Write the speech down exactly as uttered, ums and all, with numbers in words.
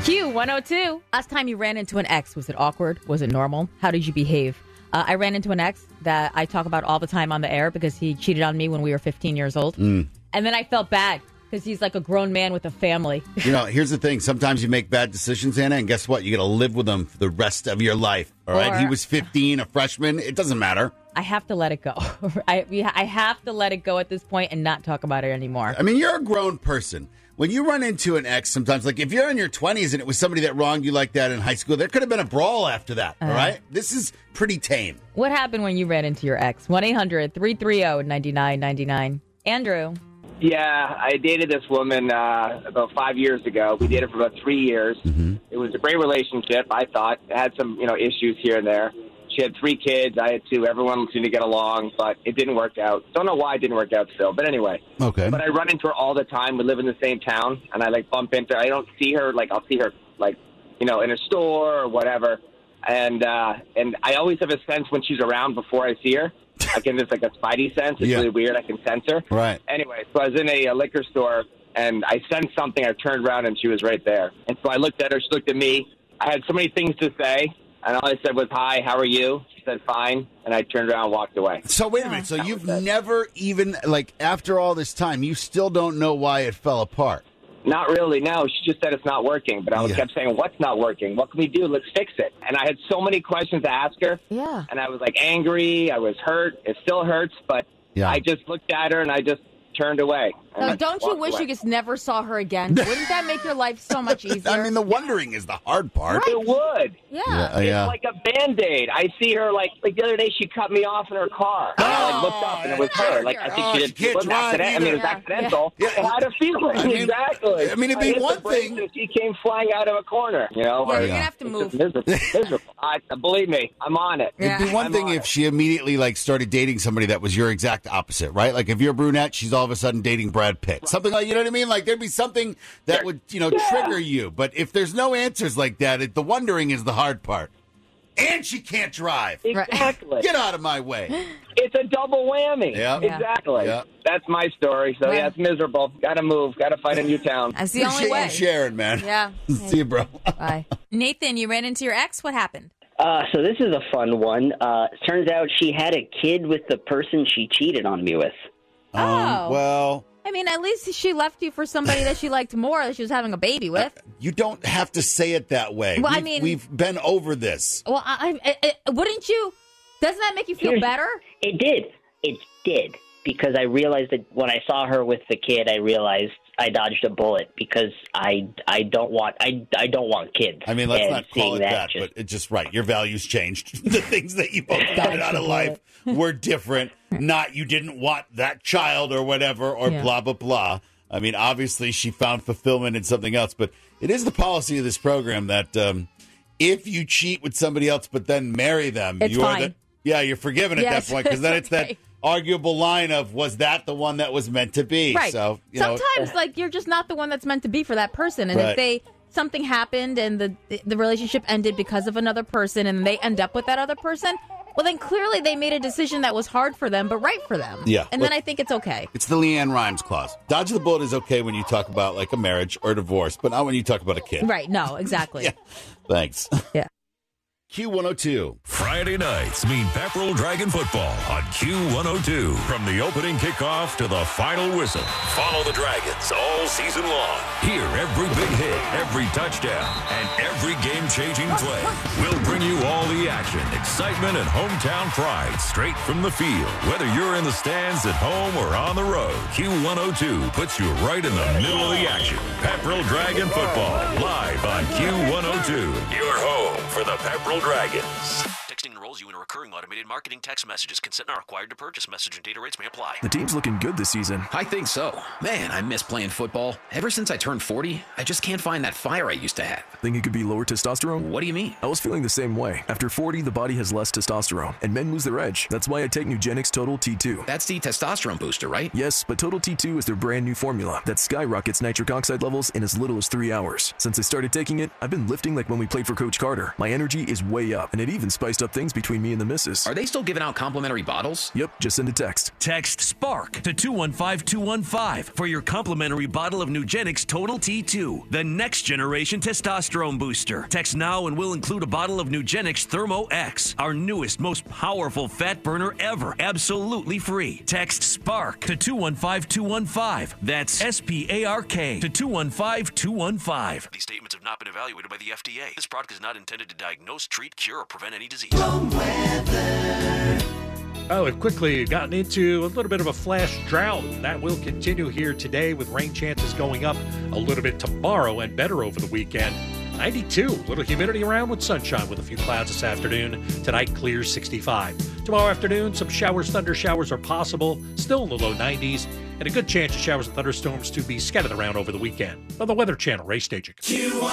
Q one oh two. Last time you ran into an ex, was it awkward? Was it normal? How did you behave? Uh, I ran into an ex that I talk about all the time on the air because he cheated on me when we were fifteen years old. Mm. And then I felt bad because he's like a grown man with a family. You know, here's the thing. Sometimes you make bad decisions, Anna, and guess what? You got to live with them for the rest of your life. All right? Or- He was fifteen, a freshman. It doesn't matter. I have to let it go. I, we- I have to let it go at this point and not talk about it anymore. I mean, you're a grown person. When you run into an ex, sometimes, like if you're in your twenties and it was somebody that wronged you like that in high school, there could have been a brawl after that, all Uh-huh. right? This is pretty tame. What happened when you ran into your ex? one eight hundred three three zero nine nine nine nine. Andrew. Yeah, I dated this woman uh, about five years ago. We dated for about three years. Mm-hmm. It was a great relationship, I thought. It had some, you know, issues here and there. She had three kids. I had two. Everyone seemed to get along, but it didn't work out. Don't know why it didn't work out still, but anyway. Okay. But I run into her all the time. We live in the same town, and I, like, bump into her. I don't see her, like, I'll see her, like, you know, in a store or whatever. And uh, and I always have a sense when she's around before I see her. I can just, like, a spidey sense. It's Yeah. really weird. I can sense her. Right. Anyway, so I was in a, a liquor store, and I sensed something. I turned around, and she was right there. And so I looked at her. She looked at me. I had so many things to say, and all I said was, hi, how are you? She said, fine. And I turned around and walked away. So wait a minute. So you've never even, like, after all this time, you still don't know why it fell apart? Not really, no. She just said it's not working. But I Yeah. kept saying, what's not working? What can we do? Let's fix it. And I had so many questions to ask her. Yeah. And I was, like, angry. I was hurt. It still hurts. But Yeah. I just looked at her, and I just turned away. And Now, I don't you walked wish away. you just never saw her again? Wouldn't that make your life so much easier? I mean, the wondering is the hard part. It would. yeah. Yeah, It's yeah. like a Band-Aid. I see her, like, like the other day, she cut me off in her car. And I, like, looked up, and it was her. Like, I think Oh, she she did. can't It wasn't drive accident- I mean, it was either. accidental. Yeah. I had a feeling. I mean- exactly. I mean, it'd be I hit one the brakes thing- and she came flying out of a corner, you know? Yeah, or- you're gonna have to it's move. just miserable. miserable. I, believe me, I'm on it. Yeah. It'd be one I'm thing on if it. she immediately like started dating somebody that was your exact opposite, right? Like if you're a brunette, she's all of a sudden dating Brad Pitt. Something like, you know what I mean? Like there'd be something that Sure. would, you know, Yeah. trigger you. But if there's no answers like that, it, the wondering is the hard part. And she can't drive. Exactly. Get out of my way. It's a double whammy. Yeah. Exactly. Yeah. That's my story. So, Yeah. yeah, it's miserable. Got to move. Got to find a new town. That's the only Appreciate way. you sharing, man. Yeah. See you, bro. Bye. Nathan, you ran into your ex. What happened? Uh, so this is a fun one. Uh, turns out she had a kid with the person she cheated on me with. Oh. Um, well, I mean, at least she left you for somebody that she liked more, that she was having a baby with. you don't have to say it that way. Well, I We've- mean- we've been over this. Well, I, I, I, wouldn't you? Doesn't that make you feel Here's- better? It did. It did. Because I realized that when I saw her with the kid, I realized I dodged a bullet because I I don't want I I don't want kids. I mean, let's And not call seeing it that, just- but it's just right. Your values changed. The things that you both wanted out of life were different. Not you didn't want that child or whatever or Yeah. blah, blah, blah. I mean, obviously she found fulfillment in something else, but it is the policy of this program that um, if you cheat with somebody else but then marry them, It's you're fine. the, yeah, you're forgiven at Yes, that point because then it's it's that okay. arguable line of was that the one that was meant to be? Right. So, you know, Sometimes, like, you're just not the one that's meant to be for that person. And Right. if they something happened and the the relationship ended because of another person and they end up with that other person, well, then clearly they made a decision that was hard for them, but right for them. Yeah. And Look- then I think it's okay. It's the Leanne Rhymes clause. Dodge the bullet is okay when you talk about like a marriage or divorce, but not when you talk about a kid. Right. No, exactly. Yeah. Thanks. Yeah. Q one oh two. Friday nights mean Pepperell Dragon football on Q one oh two. From the opening kickoff to the final whistle, follow the Dragons all season long. Hear every big hit, every touchdown, and every game-changing play. We'll bring you all the action, excitement, and hometown pride straight from the field. Whether you're in the stands at home or on the road, Q one oh two puts you right in the middle of the action. Pepperell Dragon football live on Q one oh two. Your home for the Pepperell Dragons. Texting enrolls you in a recurring automated marketing text messages. Consent not required to purchase. Message and data rates may apply. The team's looking good this season. I think so. Man, I miss playing football. Ever since I turned forty, I just can't find that fire I used to have. Think it could be lower testosterone? What do you mean? I was feeling the same way. After forty, the body has less testosterone, and men lose their edge. That's why I take Nugenix Total T two. That's the testosterone booster, right? Yes, but Total T two is their brand new formula that skyrockets nitric oxide levels in as little as three hours. Since I started taking it, I've been lifting like when we played for Coach Carter. My energy is way up, and it even spiced up things between between me and the missus. Are they still giving out complimentary bottles? Yep, just send a text. Text SPARK to two one five two one five for your complimentary bottle of Nugenix Total T two, the next generation testosterone booster. Text now and we'll include a bottle of Nugenix Thermo X, our newest, most powerful fat burner ever, absolutely free. Text SPARK to two one five two one five. That's S P A R K to two one five two one five. These statements have not been evaluated by the F D A. This product is not intended to diagnose, treat, cure, or prevent any disease. Oh, we've quickly gotten into a little bit of a flash drought. That will continue here today with rain chances going up a little bit tomorrow and better over the weekend. ninety-two, little humidity around with sunshine with a few clouds this afternoon. Tonight, clear sixty-five. Tomorrow afternoon, some showers, thunder showers are possible, still in the low nineties, and a good chance of showers and thunderstorms to be scattered around over the weekend. On the Weather Channel, Ray Stagik.